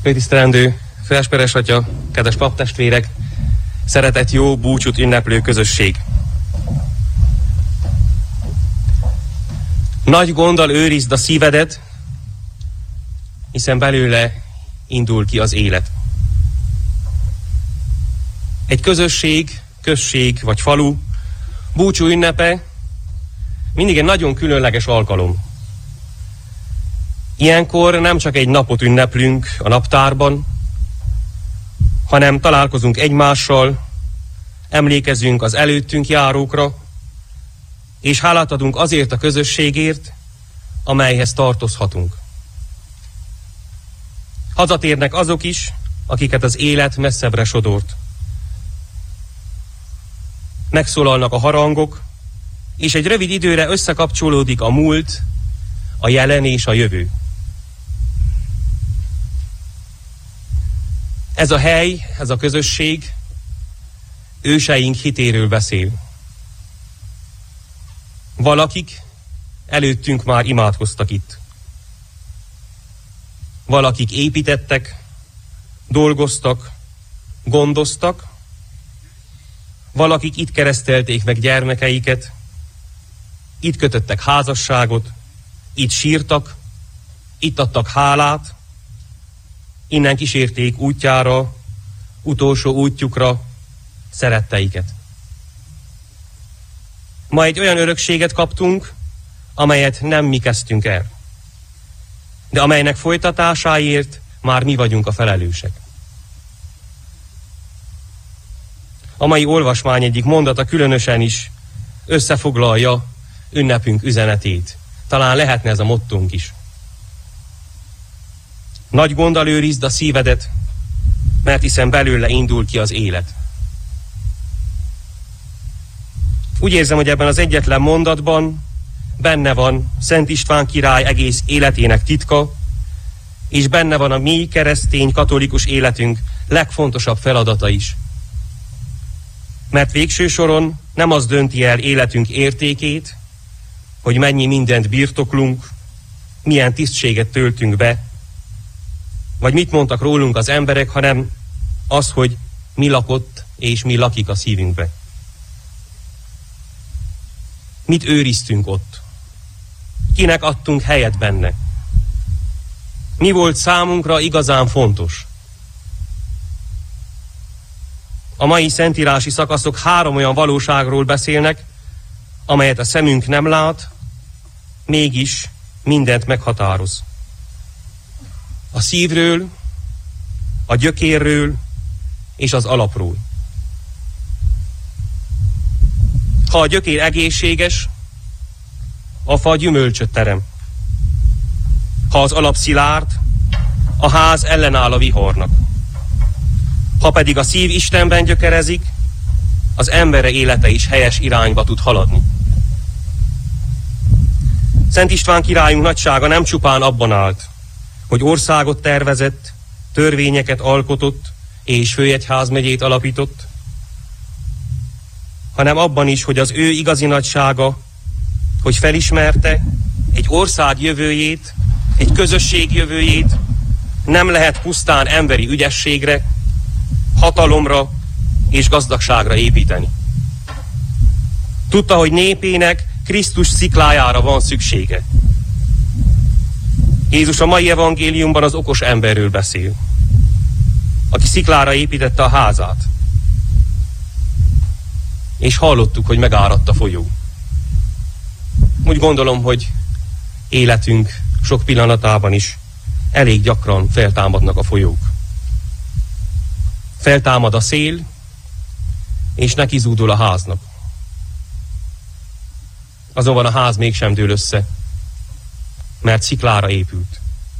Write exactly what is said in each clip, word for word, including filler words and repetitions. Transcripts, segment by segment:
Főtisztelendő Fejesperes atya, kedves paptestvérek, szeretett jó búcsút ünneplő közösség. Nagy gonddal őrizd a szívedet, hiszen belőle indul ki az élet. Egy közösség, község vagy falu búcsú ünnepe mindig egy nagyon különleges alkalom. Ilyenkor nem csak egy napot ünneplünk a naptárban, hanem találkozunk egymással, emlékezünk az előttünk járókra, és hálát adunk azért a közösségért, amelyhez tartozhatunk. Hazatérnek azok is, akiket az élet messzebbre sodort. Megszólalnak a harangok, és egy rövid időre összekapcsolódik a múlt, a jelen és a jövő. Ez a hely, ez a közösség őseink hitéről beszél. Valakik előttünk már imádkoztak itt. Valakik építettek, dolgoztak, gondoztak, valakik itt keresztelték meg gyermekeiket, itt kötöttek házasságot, itt sírtak, itt adtak hálát, innen kísérték útjára, utolsó útjukra szeretteiket. Ma egy olyan örökséget kaptunk, amelyet nem mi kezdtünk el, de amelynek folytatásáért már mi vagyunk a felelősek. A mai olvasmány egyik mondata különösen is összefoglalja ünnepünk üzenetét. Talán lehetne ez a mottónk is. Nagy gonddal őrizd a szívedet, mert hiszen belőle indul ki az élet. Úgy érzem, hogy ebben az egyetlen mondatban benne van Szent István király egész életének titka, és benne van a mi keresztény katolikus életünk legfontosabb feladata is. Mert végső soron nem az dönti el életünk értékét, hogy mennyi mindent birtoklunk, milyen tisztséget töltünk be, vagy mit mondtak rólunk az emberek, hanem az, hogy mi lakott és mi lakik a szívünkbe. Mit őriztünk ott? Kinek adtunk helyet benne? Mi volt számunkra igazán fontos? A mai szentírási szakaszok három olyan valóságról beszélnek, amelyet a szemünk nem lát, mégis mindent meghatároz. A szívről, a gyökérről és az alapról. Ha a gyökér egészséges, a fa gyümölcsöt terem. Ha az alap szilárd, a ház ellenáll a viharnak. Ha pedig a szív Istenben gyökerezik, az embere élete is helyes irányba tud haladni. Szent István királyunk nagysága nem csupán abban állt, hogy országot tervezett, törvényeket alkotott és főegyházmegyét alapított, hanem abban is, hogy az ő igazi nagysága, hogy felismerte egy ország jövőjét, egy közösség jövőjét nem lehet pusztán emberi ügyességre, hatalomra és gazdagságra építeni. Tudta, hogy népének Krisztus sziklájára van szüksége. Jézus a mai evangéliumban az okos emberről beszél, aki sziklára építette a házát. És hallottuk, hogy megáradt a folyó. Úgy gondolom, hogy életünk sok pillanatában is elég gyakran feltámadnak a folyók. Feltámad a szél, és neki zúdul a háznak. Azonban a ház mégsem dől össze, mert sziklára épült.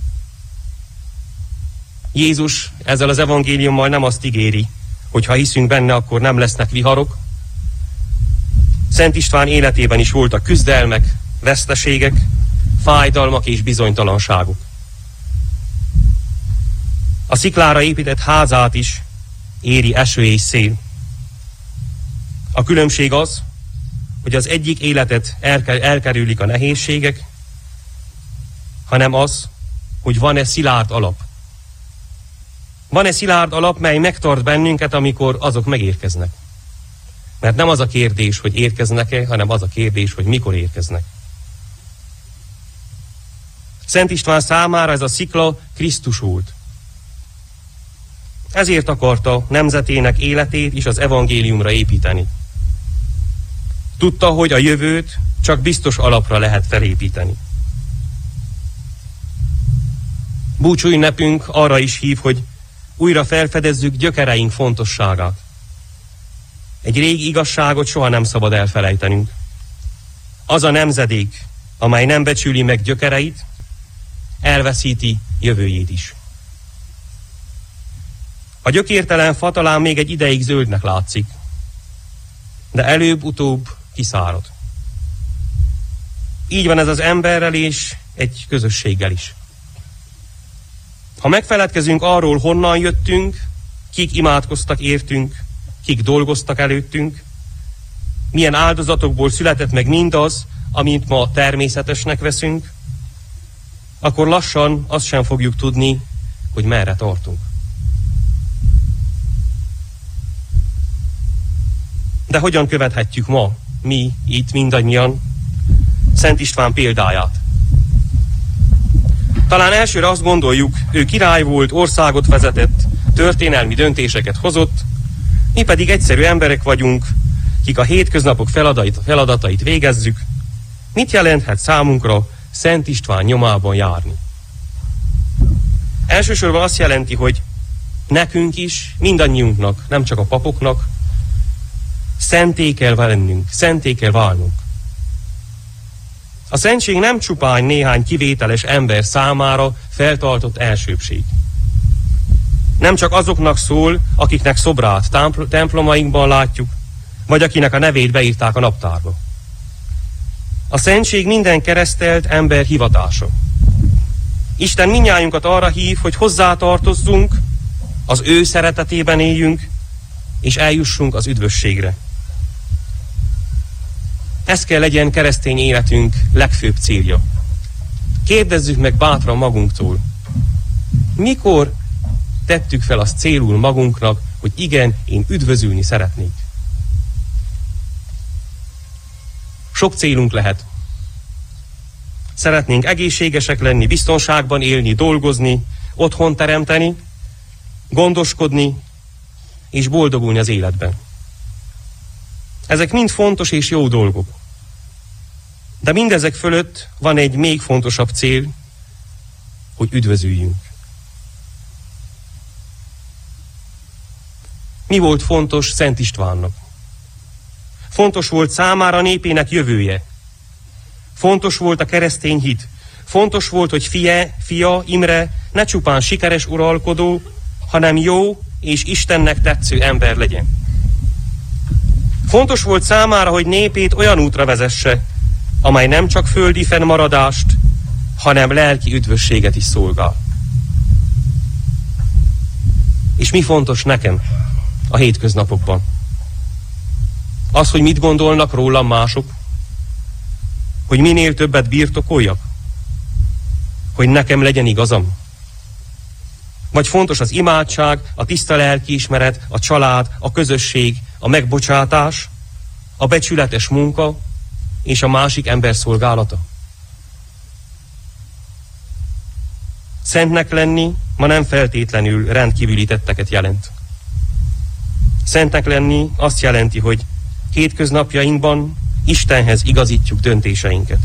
Jézus ezzel az evangéliummal nem azt ígéri, hogy ha hiszünk benne, akkor nem lesznek viharok. Szent István életében is voltak küzdelmek, veszteségek, fájdalmak és bizonytalanságok. A sziklára épített házát is éri eső és szél. A különbség az, hogy az egyik életet elkerülik a nehézségek, hanem az, hogy van-e szilárd alap. Van-e szilárd alap, mely megtart bennünket, amikor azok megérkeznek? Mert nem az a kérdés, hogy érkeznek-e, hanem az a kérdés, hogy mikor érkeznek. Szent István számára ez a szikla Krisztus volt. Ezért akarta nemzetének életét is az evangéliumra építeni. Tudta, hogy a jövőt csak biztos alapra lehet felépíteni. Búcsú ünnepünk arra is hív, hogy újra felfedezzük gyökereink fontosságát. Egy régi igazságot soha nem szabad elfelejtenünk. Az a nemzedék, amely nem becsüli meg gyökereit, elveszíti jövőjét is. A gyökértelen fa talán még egy ideig zöldnek látszik, de előbb-utóbb kiszárad. Így van ez az emberrel és egy közösséggel is. Ha megfeledkezünk arról, honnan jöttünk, kik imádkoztak értünk, kik dolgoztak előttünk, milyen áldozatokból született meg mindaz, amit ma természetesnek veszünk, akkor lassan azt sem fogjuk tudni, hogy merre tartunk. De hogyan követhetjük ma, mi itt mindannyian, Szent István példáját? Talán elsőre azt gondoljuk, ő király volt, országot vezetett, történelmi döntéseket hozott, mi pedig egyszerű emberek vagyunk, kik a hétköznapok feladatait, feladatait végezzük. Mit jelenthet számunkra Szent István nyomában járni? Elsősorban azt jelenti, hogy nekünk is, mindannyiunknak, nem csak a papoknak, szenté kell lennünk, szenté kell válnunk. A szentség nem csupán néhány kivételes ember számára feltartott elsőbség. Nem csak azoknak szól, akiknek szobrát templomainkban látjuk, vagy akinek a nevét beírták a naptárba. A szentség minden keresztelt ember hivatása. Isten mindnyájunkat arra hív, hogy hozzátartozzunk, az ő szeretetében éljünk, és eljussunk az üdvösségre. Ez kell legyen keresztény életünk legfőbb célja. Kérdezzük meg bátran magunktól, mikor tettük fel azt célul magunknak, hogy igen, én üdvözülni szeretnék. Sok célunk lehet. Szeretnénk egészségesek lenni, biztonságban élni, dolgozni, otthon teremteni, gondoskodni és boldogulni az életben. Ezek mind fontos és jó dolgok. De mindezek fölött van egy még fontosabb cél, hogy üdvözüljünk. Mi volt fontos Szent Istvánnak? Fontos volt számára népének jövője. Fontos volt a keresztény hit. Fontos volt, hogy fia, fia Imre ne csupán sikeres uralkodó, hanem jó és Istennek tetsző ember legyen. Fontos volt számára, hogy népét olyan útra vezesse, amely nem csak földi fennmaradást, hanem lelki üdvösséget is szolgál. És mi fontos nekem a hétköznapokban? Az, hogy mit gondolnak rólam mások? Hogy minél többet birtokoljak? Hogy nekem legyen igazam? Vagy fontos az imádság, a tiszta lelkiismeret, a család, a közösség, a megbocsátás, a becsületes munka és a másik ember szolgálata? Szentnek lenni ma nem feltétlenül rendkívüli tetteket jelent. Szentnek lenni azt jelenti, hogy hétköznapjainkban Istenhez igazítjuk döntéseinket.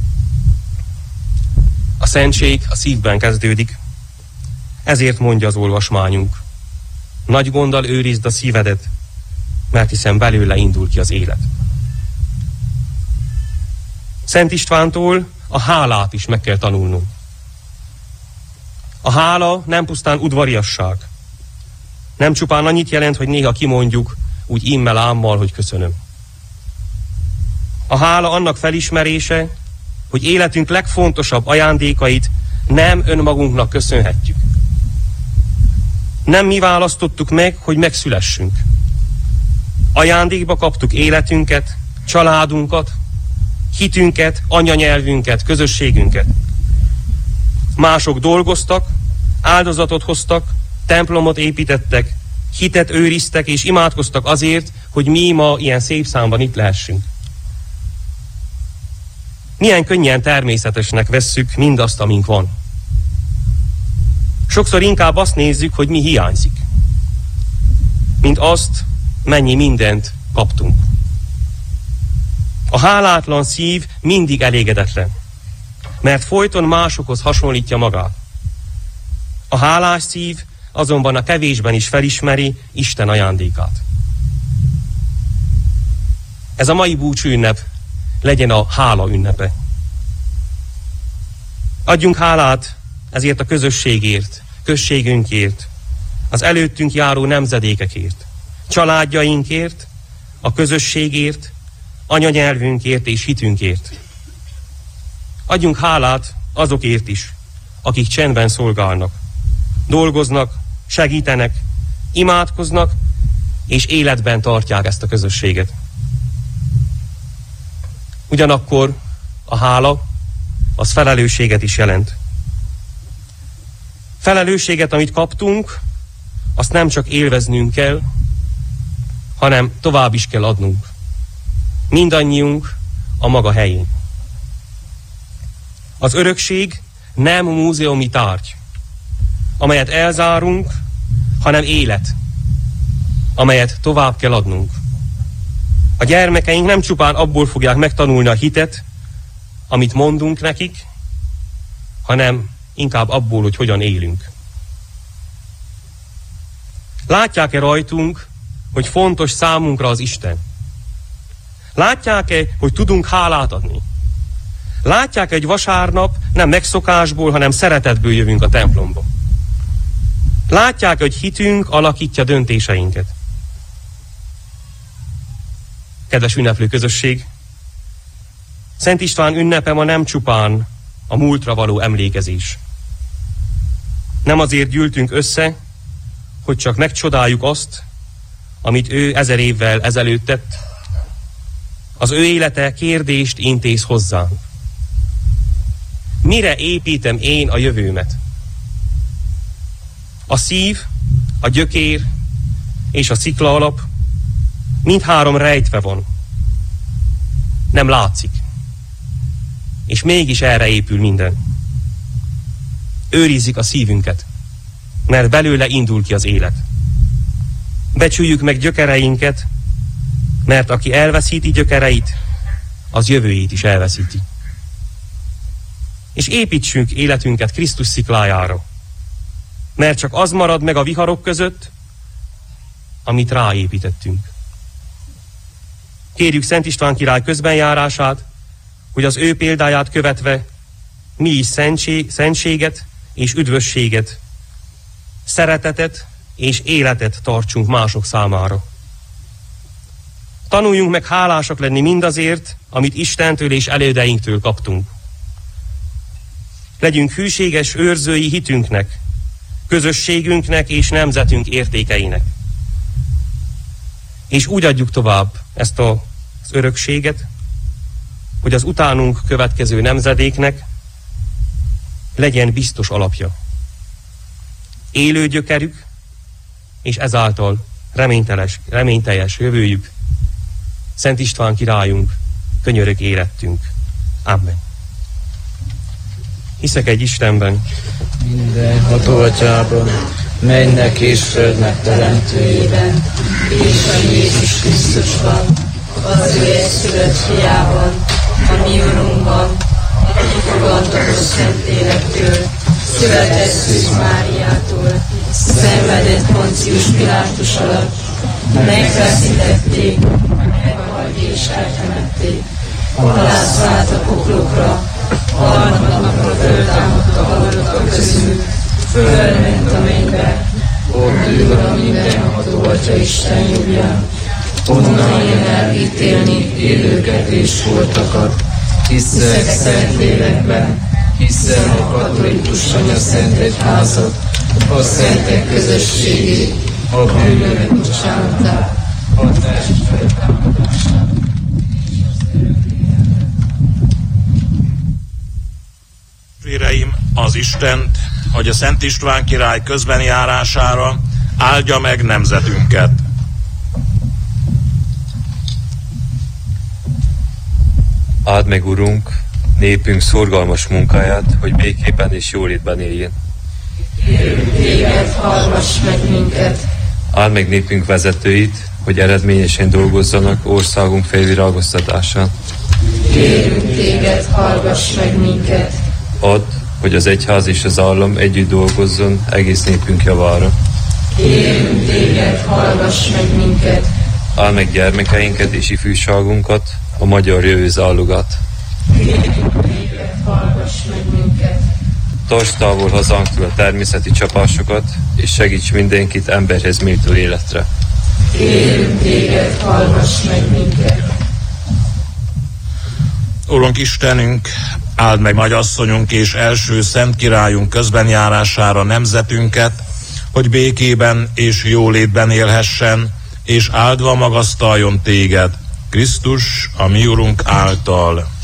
A szentség a szívben kezdődik, ezért mondja az olvasmányunk. Nagy gonddal őrizd a szívedet, mert hiszen belőle indul ki az élet. Szent Istvántól a hálát is meg kell tanulnunk. A hála nem pusztán udvariasság. Nem csupán annyit jelent, hogy néha kimondjuk úgy immel ámmal, hogy köszönöm. A hála annak felismerése, hogy életünk legfontosabb ajándékait nem önmagunknak köszönhetjük. Nem mi választottuk meg, hogy megszülessünk. Ajándékba kaptuk életünket, családunkat, hitünket, anyanyelvünket, közösségünket. Mások dolgoztak, áldozatot hoztak, templomot építettek, hitet őriztek és imádkoztak azért, hogy mi ma ilyen szép számban itt lehessünk. Milyen könnyen természetesnek vesszük mindazt, amink van. Sokszor inkább azt nézzük, hogy mi hiányzik, mint azt, mennyi mindent kaptunk. A hálátlan szív mindig elégedetlen, mert folyton másokhoz hasonlítja magát. A hálás szív azonban a kevésben is felismeri Isten ajándékát. Ez a mai búcsú ünnep legyen a hála ünnepe. Adjunk hálát ezért a közösségért, községünkért, az előttünk járó nemzedékekért, családjainkért, a közösségért, anyanyelvünkért és hitünkért. Adjunk hálát azokért is, akik csendben szolgálnak, dolgoznak, segítenek, imádkoznak, és életben tartják ezt a közösséget. Ugyanakkor a hála az felelősséget is jelent. Felelősséget, amit kaptunk, azt nem csak élveznünk kell, hanem tovább is kell adnunk. Mindannyiunk a maga helyén. Az örökség nem múzeumi tárgy, amelyet elzárunk, hanem élet, amelyet tovább kell adnunk. A gyermekeink nem csupán abból fogják megtanulni a hitet, amit mondunk nekik, hanem inkább abból, hogy hogyan élünk. Látják-e rajtunk, hogy fontos számunkra az Isten? Látják-e, hogy tudunk hálát adni? Látják-e, hogy vasárnap nem megszokásból, hanem szeretetből jövünk a templomba? Látják, hogy hitünk alakítja döntéseinket? Kedves ünneplő közösség, Szent István ünnepe ma nem csupán a múltra való emlékezés. Nem azért gyűltünk össze, hogy csak megcsodáljuk azt, amit ő ezer évvel ezelőtt tett. Az ő élete kérdést intéz hozzánk. Mire építem én a jövőmet? A szív, a gyökér és a sziklaalap mindhárom rejtve van. Nem látszik. És mégis erre épül minden. Őrizzük a szívünket, mert belőle indul ki az élet. Becsüljük meg gyökereinket, mert aki elveszíti gyökereit, az jövőjét is elveszíti. És építsünk életünket Krisztus sziklájára, mert csak az marad meg a viharok között, amit ráépítettünk. Kérjük Szent István király közbenjárását, hogy az ő példáját követve mi is szentség, szentséget és üdvösséget, szeretetet és életet tartsunk mások számára. Tanuljunk meg hálásak lenni mindazért, amit Istentől és elődeinktől kaptunk. Legyünk hűséges őrzői hitünknek, közösségünknek és nemzetünk értékeinek. És úgy adjuk tovább ezt az örökséget, hogy az utánunk következő nemzedéknek legyen biztos alapja. Élő gyökerük, és ezáltal reményteles, reményteljes jövőjük. Szent István királyunk, könyörög érettünk. Amen. Hiszek egy Istenben, minden ható atyában, mennek és földnek teremtőjében, és a Jézus Krisztusban, az ő egyszülött fiában, a mi Urunkban, aki fogantatott Szentlélektől, született Szűz Máriától, szenvedett Poncius Pilátus alatt, megfeszítették, meghalt és eltemették, halászvált a poklokra, harmadnapra föltámadt a halottak közül, fölment a mennybe, ott ül a mindenható Atya Isten jobbján, onnan jön elítélni élőket és holtakat. Hiszek Szentlélekben, hiszen a katolikus anyaszent egyházat, a szentek közösségét, a bűnök bocsánatát, a test feltámadását. Véreim, az Istent, hogy a Szent István király közbeni járására áldja meg nemzetünket. Áld meg, Urunk, népünk szorgalmas munkáját, hogy békében és jólétben éljen. Kérünk téged, hallgass meg minket. Áld meg népünk vezetőit, hogy eredményesen dolgozzanak országunk felvirágoztatásán. Kérünk téged, hallgass meg minket. Add, hogy az egyház és az állam együtt dolgozzon egész népünk javára. Kérünk téged, hallgass meg minket. Áld meg gyermekeinket és ifjúságunkat, a magyar jövő zálogát. Kérünk téged, hallgass meg minket. Tarts távol hazánktól a természeti csapásokat, és segíts mindenkit emberhez méltó életre. Kérünk téged, hallgass meg minket. Urunk Istenünk, áld meg nagyasszonyunk és első szent királyunk közbenjárására nemzetünket, hogy békében és jólétben élhessen, és áldva magasztaljon téged, Krisztus, a mi Urunk által.